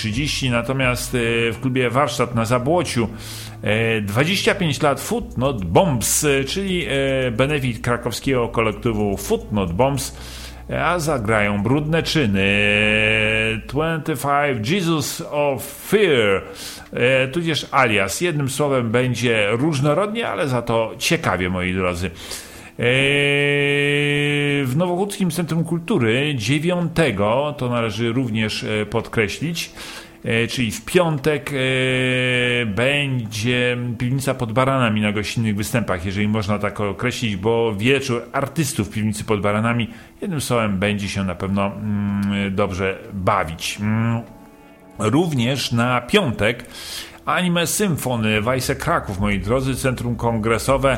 19:30, natomiast w klubie Warsztat na Zabłociu 25 lat Footnote Bombs, czyli benefit krakowskiego kolektywu Footnote Bombs, a zagrają Brudne Czyny, 25 Jesus of Fear, tudzież Alias. Jednym słowem będzie różnorodnie, ale za to ciekawie, moi drodzy. W Nowochódzkim Centrum Kultury 9, to należy również podkreślić, czyli w piątek będzie Piwnica pod Baranami na gościnnych występach, jeżeli można tak określić, bo wieczór artystów Piwnicy pod Baranami, jednym słowem, będzie się na pewno dobrze bawić. Również na piątek Anime Symfony w Weisse Kraków, moi drodzy, Centrum Kongresowe,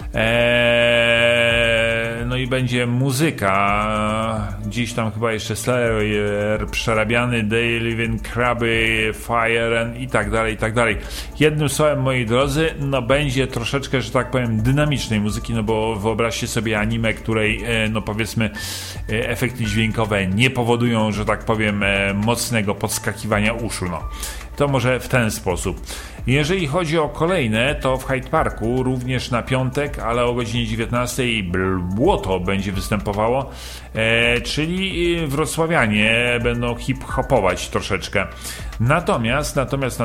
no i będzie muzyka, gdzieś tam chyba jeszcze Slayer przerabiany, They Live in Kraby, Fire i tak dalej, i tak dalej. Jednym słowem, moi drodzy, no będzie troszeczkę, że tak powiem, dynamicznej muzyki, no bo wyobraźcie sobie anime, której, no powiedzmy, efekty dźwiękowe nie powodują, że tak powiem, mocnego podskakiwania uszu, no. To może w ten sposób. Jeżeli chodzi o kolejne, to w Hyde Parku również na piątek, ale o godzinie 19:00 Błoto będzie występowało, czyli wrocławianie będą hip-hopować troszeczkę. Natomiast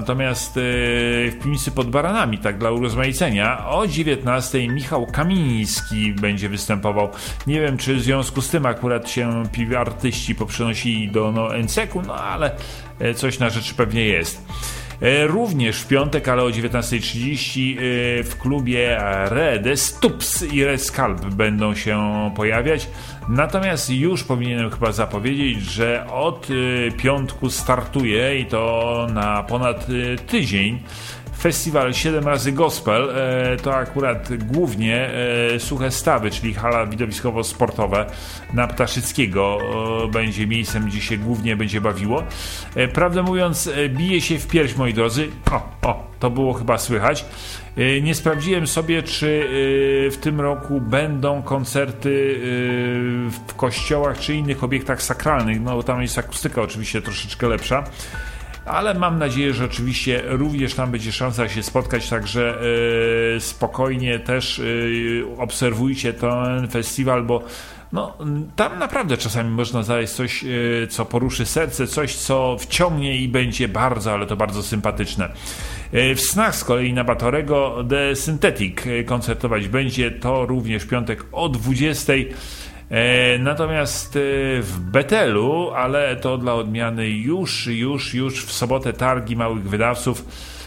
w Piwnicy pod Baranami, tak dla urozmaicenia, o 19:00 Michał Kamiński będzie występował. Nie wiem, czy w związku z tym akurat się artyści poprzenosili do NCK-u, no ale coś na rzeczy pewnie jest. Również w piątek, ale o 19:30 w klubie Red Stups i Red Scalp będą się pojawiać. Natomiast już powinienem chyba zapowiedzieć, że od piątku startuje, i to na ponad tydzień, festiwal 7 razy Gospel. To akurat głównie Suche Stawy, czyli hala widowiskowo-sportowe na Ptaszyckiego będzie miejscem, gdzie się głównie będzie bawiło. Prawdę mówiąc, bije się w pierś, moi drodzy. To było chyba słychać. Nie sprawdziłem sobie, czy w tym roku będą koncerty w kościołach czy innych obiektach sakralnych, no bo tam jest akustyka oczywiście troszeczkę lepsza. Ale mam nadzieję, że oczywiście również tam będzie szansa się spotkać, także spokojnie też obserwujcie ten festiwal, bo no, tam naprawdę czasami można znaleźć coś, co poruszy serce, coś, co wciągnie i będzie bardzo, ale to bardzo sympatyczne. W Snach z kolei na Batorego The Synthetic koncertować będzie, to również w piątek o 20:00. Natomiast w Betelu, ale to dla odmiany już w sobotę targi małych wydawców,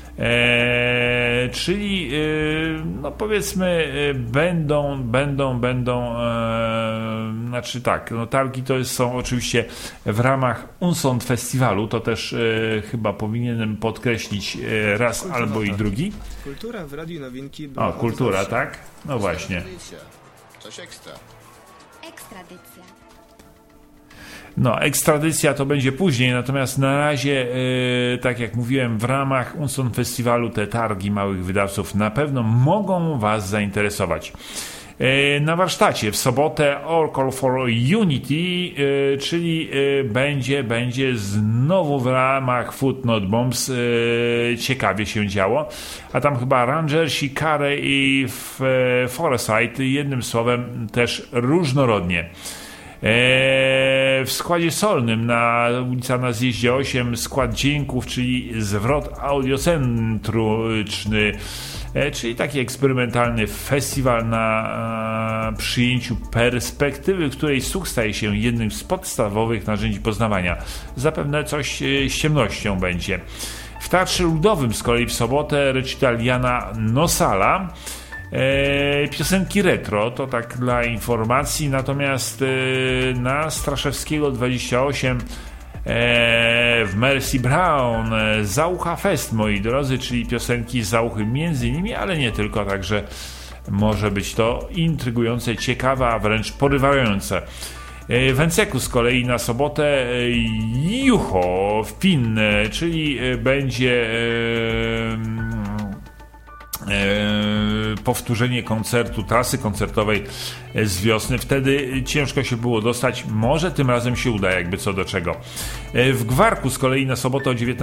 czyli no powiedzmy znaczy tak, no targi to są oczywiście w ramach Unsond Festiwalu, to też chyba powinienem podkreślić raz kultura, albo i drugi. Kultura w Radiu Nowinki. O, kultura, tak? No właśnie. Coś ekstra. Ekstradycja. No, ekstradycja to będzie później, natomiast na razie, tak jak mówiłem, w ramach Unston Festiwalu te targi małych wydawców na pewno mogą Was zainteresować. Na warsztacie w sobotę All Call for Unity, czyli będzie znowu w ramach Footnote Bombs ciekawie się działo, a tam chyba Rangersi, Carey i Foresight, jednym słowem też różnorodnie. W składzie solnym na ulica na Zjeździe 8 skład dźwięków, czyli zwrot audiocentryczny, czyli taki eksperymentalny festiwal na przyjęciu perspektywy, w której słuch staje się jednym z podstawowych narzędzi poznawania. Zapewne coś z ciemnością będzie. W Teatrze Ludowym z kolei w sobotę recital Jana Nosala, piosenki retro, to tak dla informacji, natomiast na Straszewskiego 28 w Mercy Brown Zaucha Fest, moi drodzy, czyli piosenki z Zauchy między innymi, ale nie tylko, także może być to intrygujące, ciekawe, a wręcz porywające. W Enceku z kolei na sobotę Jucho w Pin, czyli będzie powtórzenie koncertu, trasy koncertowej z wiosny. Wtedy ciężko się było dostać, może tym razem się uda, jakby co do czego. W Gwarku z kolei na sobotę o 19